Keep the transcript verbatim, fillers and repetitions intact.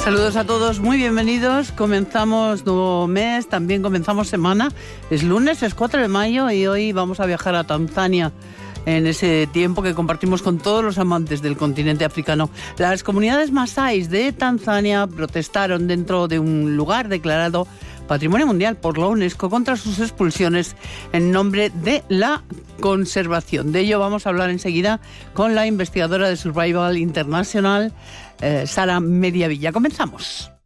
Saludos a todos, muy bienvenidos. Comenzamos nuevo mes, también comenzamos semana. Es lunes, es cuatro de mayo y hoy vamos a viajar a Tanzania, en ese tiempo que compartimos con todos los amantes del continente africano. Las comunidades masáis de Tanzania protestaron dentro de un lugar declarado Patrimonio Mundial por la UNESCO contra sus expulsiones en nombre de la conservación. De ello vamos a hablar enseguida con la investigadora de Survival International, eh, Sara Mediavilla. Comenzamos.